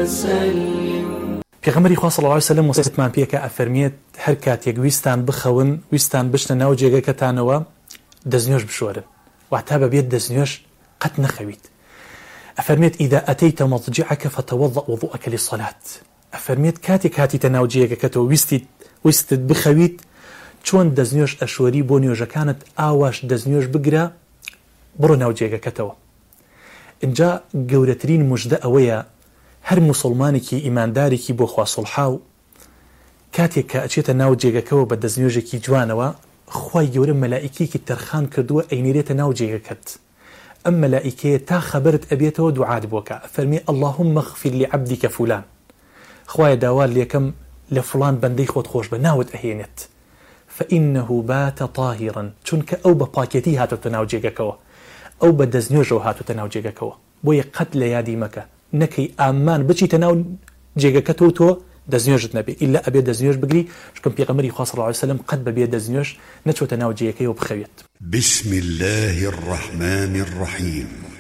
وسلم. پێغەمبەری خوا صلی الله علیه و سلم وصیتمان پێکە ئەفەرمێت هەر کاتێک ویستان بخەون ویستان بشنە ناو جێگەکەتانەوە دەستنوێژ بشۆرن واتە بەبێت دەستنوێژ قەت نەخەویت. ئەفەرمێت ئیدا ئەتەیتە مەضجعەکە فتەوەضە وضوءەکە للصەلات. ئەفەرمێت کاتێک هاتیتە ناو جێگەکەتەوە ویستت بخەویت چۆن دەستنوێژ ئەشۆری بۆ نوێژەکانت ئاواش دەستنوێژ بگرە بڕۆ ناو جێگەکەتەوە. اینجا گەورەترین موژدە ئەوەیە هەر موسڵمانێکی ئیماندارێکی بۆ خوا سڵحاو کاتێک کە ئەچێتە ناو جێگەکەەوە بە دەستنوێژێکی جوانەوە خوای گەورە مەلائیکێکی تەرخان کردووە ئەینێرێتە ناو جێگەکەت. ئەم مەلائیکەیە تا خەبەرت ئەبێتەوە دوعات بۆکە فەرمی اللهم اغفر لعبدك فلان. خوای داوا لێکم لە فلان بەندەی خۆت خۆش بە ناوت ئەهێنێت فإنه بات طاهرا چونکە ئەو بە پاکێتی هاتوتە ناو جێگەکەەوە ئەو بە دەستنوێژەوە هاتوتە ناو جێگەکەەوە بۆیە قەت لە یادی مەکە نەکەی ئامان بچیتە ناو جێگەکەتەوە تۆ دەستنوێژت نەبێ ئیلا ئەبێ دەستنوێژ بگری چکە پێغەمبەری خوا صلی الله علیه و سلم قەت بەبێ دەستنوێژ نەچۆتە ناو جێگەکەیەوە بخەوێت. بسم الله الرحمن الرحیم.